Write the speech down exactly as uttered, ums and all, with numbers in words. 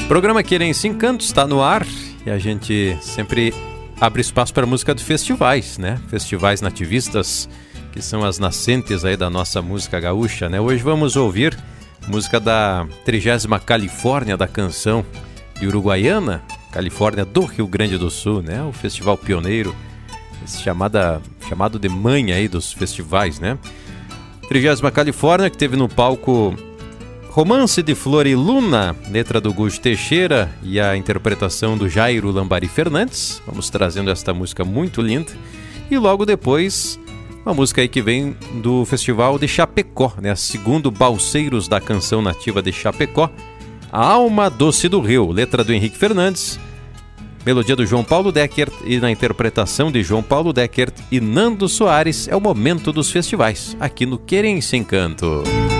Programa Querência Encanto está no ar e a gente sempre abre espaço para música de festivais, né? Festivais nativistas, que são as nascentes aí da nossa música gaúcha, né? Hoje vamos ouvir música da trigésima Califórnia da Canção de Uruguaiana, Califórnia do Rio Grande do Sul, né? O festival pioneiro, esse chamada, chamado de mãe aí dos festivais, né? trigésima Califórnia, que teve no palco Romance de Flor e Luna, letra do Gujo Teixeira e a interpretação do Jairo Lambari Fernandes. Vamos trazendo esta música muito linda. E logo depois, uma música aí que vem do Festival de Chapecó, né? Segundo Balseiros da Canção Nativa de Chapecó, A Alma Doce do Rio, letra do Henrique Fernandes, melodia do João Paulo Deckert e na interpretação de João Paulo Deckert e Nando Soares. É o momento dos festivais, aqui no Querência Encanto.